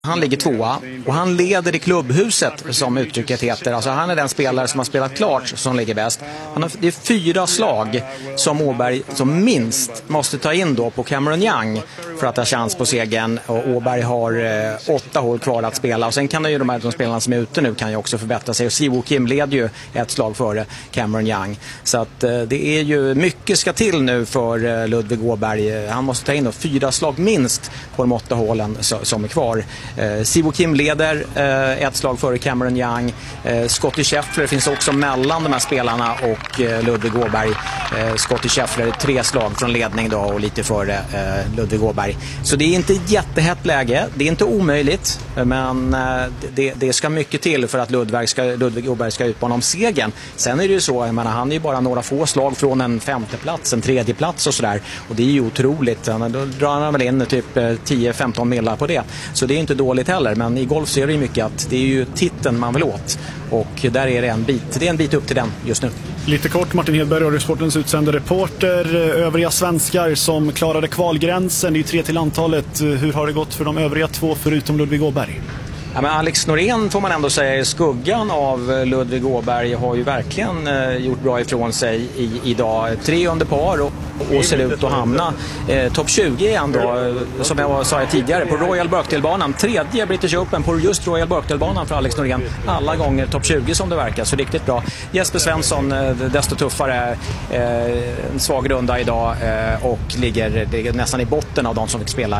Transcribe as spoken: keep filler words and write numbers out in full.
Han ligger tvåa och han leder i klubbhuset, som uttrycket heter. Alltså han är den spelare som har spelat klart som ligger bäst. Han har, det är fyra slag som Åberg som minst måste ta in då på Cameron Young för att ha chans på segern. Och Åberg har eh, åtta hål kvar att spela. Och sen kan ju de här de spelarna som är ute nu kan ju också förbättra sig. Och Siwoo Kim leder ju ett slag före Cameron Young. Så att eh, det är ju mycket ska till nu för eh, Ludvig Åberg. Han måste ta in då fyra slag minst på de åtta hålen så, som är kvar. Eh, Siwoo Kim leder eh, ett slag före Cameron Young. Eh, Scottie Scheffler finns också mellan de här spelarna och eh, Ludvig Åberg. Eh, Scottie Scheffler är tre slag från ledning då och lite före eh, Ludvig Åberg. Så det är inte ett jättehett läge. Det är inte omöjligt, men eh, det, det ska mycket till för att Ludvig, ska, Ludvig Åberg ska utmana om segern. Sen är det ju så, jag menar, han är ju bara några få slag från en femte plats, en tredje plats och sådär. Och det är ju otroligt. Då drar han väl in typ tio femton millar på det. Så det är inte dåligt heller, men i golf ser det ju mycket att det är ju titeln man vill åt. Och där är det en bit, det är en bit upp till den just nu. Lite kort, Martin Hedberg, Radiosportens utsända reporter. Övriga svenskar som klarade kvalgränsen, det är tre till antalet. Hur har det gått för de övriga två förutom Ludvig Åberg? Ja, men Alex Norén får man ändå säga i skuggan av Ludvig Åberg har ju verkligen eh, gjort bra ifrån sig i, idag. Tre under par och, och ser ut att hamna eh, topp tjugo igen då, eh, som jag sa tidigare, på Royal Birkdale-banan. Tredje British Open på just Royal Birkdale-banan för Alex Norén. Alla gånger topp tjugo som det verkar, så riktigt bra. Jesper Svensson, eh, desto tuffare, eh, en svag runda idag eh, och ligger, ligger nästan i botten av de som fick spela